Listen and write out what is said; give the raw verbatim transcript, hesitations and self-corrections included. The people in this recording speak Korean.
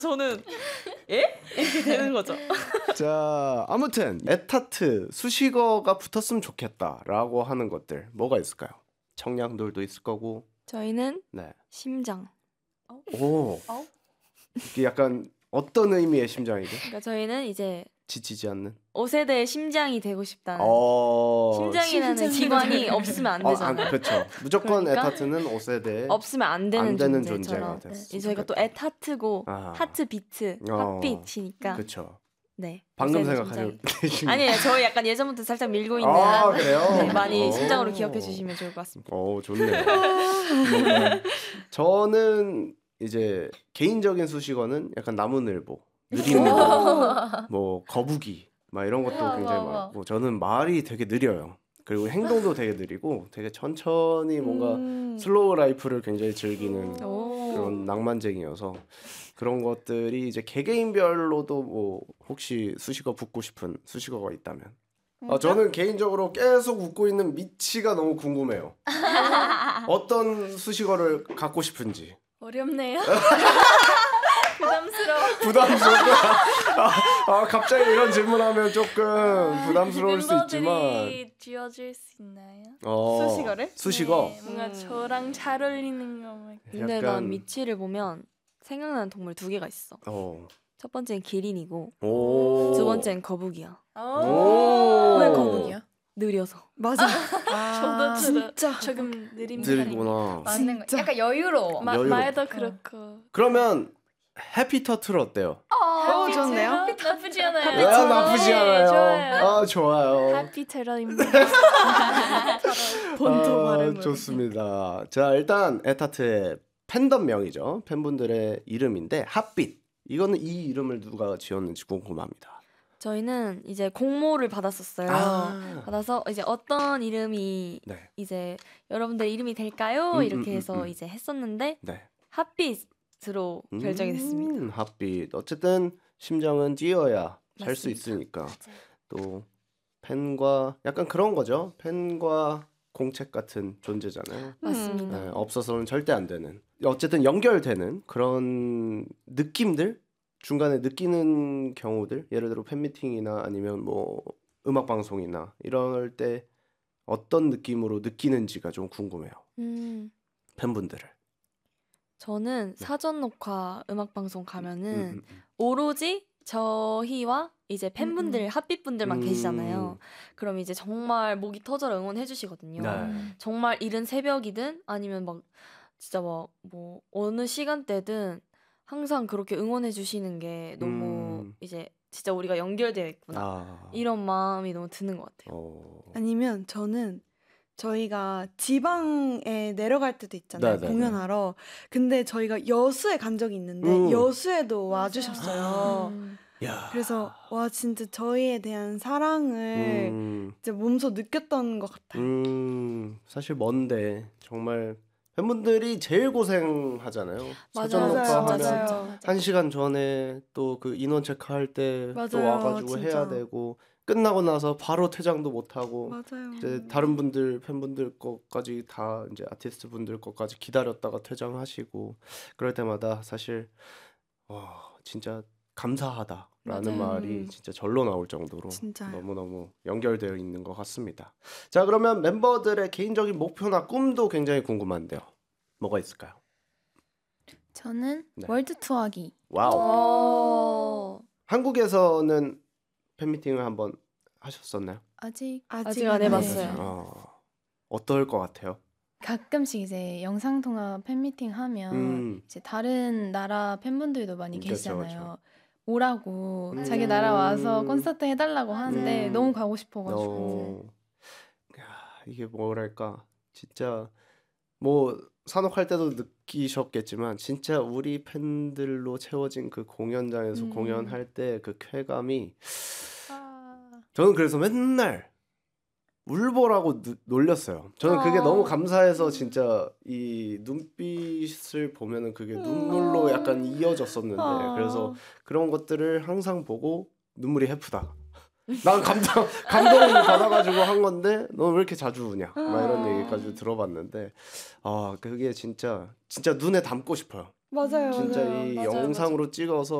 저는 예? 이렇게 되는 거죠. 자, 아무튼 에타트 수식어가 붙었으면 좋겠다라고 하는 것들 뭐가 있을까요? 청량돌도 있을 거고. 저희는 네. 심장. 오. 이게 약간 어떤 의미의 심장이죠? 그러니까 저희는 이제 지치지 않는. 오 세대의 심장이 되고 싶다는. 어. 심장이라는 기관이 없으면 안 어, 되잖아요. 아, 그렇죠. 무조건 그러니까 에타트는 오 세대 없으면 안 되는, 안 되는 존재처럼. 존재가 됐으면 네. 저희가 또 좋겠다. 에타트고 아. 하트 비트, 어. 핫빛이니까. 그렇죠. 네. 방금 오 세대 생각하는 심장이. 아니에요. 저희 약간 예전부터 살짝 밀고 있는. 아, 그래요? 네, 많이 오. 심장으로 기억해 주시면 좋을 것 같습니다. 오, 좋네요. 네. 저는 이제 개인적인 수식어는 약간 나무늘보, 느림보, 뭐 거북이 막 이런 것도 우와, 굉장히 우와, 많고 저는 말이 되게 느려요. 그리고 행동도 되게 느리고 되게 천천히 뭔가 음. 슬로우 라이프를 굉장히 즐기는 오. 그런 낭만쟁이여서 그런 것들이 이제 개개인별로도 뭐 혹시 수식어 붙고 싶은 수식어가 있다면 아, 저는 개인적으로 계속 웃고 있는 미치가 너무 궁금해요. 어떤 수식어를 갖고 싶은지. 어렵네요. 부담스러워. 부담스럽고 아, 아, 갑자기 이런 질문하면 조금 부담스러울 수 있지만 멤버들이 지어줄 수 있나요? 어, 수식어를? 수식어 네, 뭔가 음. 저랑 잘 어울리는 거. 막. 근데 약간- 난 미치를 보면 생각나는 동물 두 개가 있어. 어. 첫 번째는 기린이고 오. 두 번째는 거북이야. 오. 왜 거북이야? 느려서. 맞아. 저도 저도 진짜. 조금 느린 편이에요. 들구나. 맞는 거. 약간 여유로워. 마, 여유롭다. 말도 그렇고. 그러면 해피터틀 어때요? 어, 좋네요. 나쁘지 않아요. 왜 나쁘지 않아요? 좋아요. 아, 좋아요. 해피 테러입니다. 본토 아, 발음을. 좋습니다. 자, 일단 에타트의 팬덤명이죠. 팬분들의 이름인데 핫빛. 이거는 이 이름을 누가 지었는지 궁금합니다. 저희는 이제 공모를 받았었어요. 아. 받아서 이제 어떤 이름이 네. 이제 여러분들 이름이 될까요? 음, 이렇게 음, 해서 음, 음. 이제 했었는데 네. 핫빛으로 결정이 됐습니다. 음, 핫빛. 어쨌든 심장은 뛰어야 살 수 맞습니다. 있으니까. 또 팬과 약간 그런 거죠. 팬과 공책 같은 존재잖아요. 맞습니다. 네, 없어서는 절대 안 되는. 어쨌든 연결되는 그런 느낌들 중간에 느끼는 경우들 예를 들어 팬미팅이나 아니면 뭐 음악 방송이나 이럴 때 어떤 느낌으로 느끼는지가 좀 궁금해요. 음, 팬분들을. 저는 네. 사전 녹화 음악 방송 가면은 음, 음, 음. 오로지 저희와 이제 팬분들 음, 음. 핫빛분들만 음. 계시잖아요. 그럼 이제 정말 목이 터져라 응원해 주시거든요. 네. 정말 이른 새벽이든 아니면 막 진짜 막 뭐 어느 시간대든 항상 그렇게 응원해 주시는 게 너무 음. 이제 진짜 우리가 연결되어 있구나 아. 이런 마음이 너무 드는 것 같아요. 어. 아니면 저는 저희가 지방에 내려갈 때도 있잖아요. 네네네. 공연하러. 근데 저희가 여수에 간 적이 있는데 음. 여수에도 와주셨어요. 음. 야. 그래서 와 진짜 저희에 대한 사랑을 음. 이제 몸소 느꼈던 것 같아요. 음. 사실 먼데 정말 팬분들이 제일 고생하잖아요. 사전 맞아요. 녹화하면 진짜, 진짜. 한 시간 전에 또 그 인원 체크할 때 또 맞아요, 와가지고 진짜. 해야 되고 끝나고 나서 바로 퇴장도 못 하고 맞아요. 이제 다른 분들 팬분들 것까지 다 이제 아티스트 분들 것까지 기다렸다가 퇴장하시고 그럴 때마다 사실 와 진짜 감사하다라는 맞아요. 말이 진짜 절로 나올 정도로 진짜요. 너무너무 연결되어 있는 것 같습니다. 자 그러면 멤버들의 개인적인 목표나 꿈도 굉장히 궁금한데요. 뭐가 있을까요? 저는 네. 월드 투어하기. 와우. 어, 한국에서는 팬미팅을 한번 하셨었나요? 아직 아직 안 해봤어요. 어, 어떨 것 같아요? 가끔씩 이제 영상 통화 팬미팅 하면 음. 이제 다른 나라 팬분들도 많이 그쵸, 계시잖아요. 오라고 음. 자기 나라 와서 콘서트 해달라고 하는데 음. 너무 가고 싶어가지고. 어, 야, 이게 뭐랄까 진짜 뭐 산옥할 때도 느끼셨겠지만 진짜 우리 팬들로 채워진 그 공연장에서 음. 공연할 때 그 쾌감이 아. 저는 그래서 맨날 울보라고 누- 놀렸어요. 저는 그게 어. 너무 감사해서 진짜 이 눈빛을 보면은 그게 눈물로 약간 이어졌었는데 어. 그래서 그런 것들을 항상 보고 눈물이 해프다. 난 감동 감동을 받아가지고 한 건데 너 왜 이렇게 자주 우냐? 막 이런 얘기까지 들어봤는데 아 그게 진짜 진짜 눈에 담고 싶어요. 맞아요. 진짜 맞아요. 이 맞아요, 영상으로 찍어서